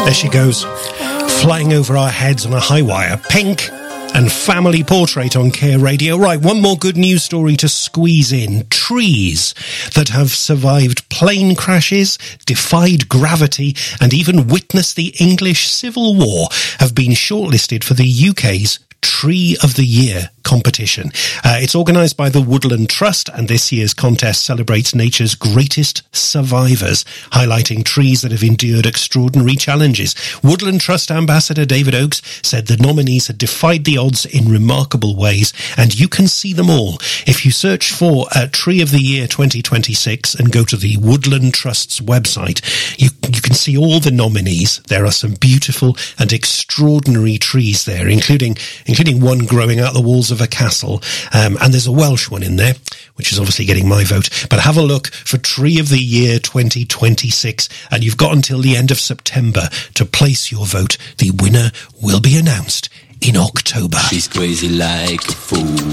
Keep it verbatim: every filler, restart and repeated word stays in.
There she goes, flying over our heads on a high wire. Pink and Family Portrait on Care Radio. Right, one more good news story to squeeze in. Trees that have survived plane crashes, defied gravity, and even witnessed the English Civil War have been shortlisted for the U K's Tree of the Year competition. Uh, it's organised by the Woodland Trust, and this year's contest celebrates nature's greatest survivors, highlighting trees that have endured extraordinary challenges. Woodland Trust Ambassador David Oakes said the nominees had defied the odds in remarkable ways, and you can see them all if you search for uh, Tree of the Year twenty twenty-six and go to the Woodland Trust's website. You, you can see all the nominees. There are some beautiful and extraordinary trees there, including including one growing out the walls of a castle, um, and there's a Welsh one in there, which is obviously getting my vote. But have a look for Tree of the Year twenty twenty-six, and you've got until the end of September to place your vote. The winner will be announced in October. She's crazy like a fool.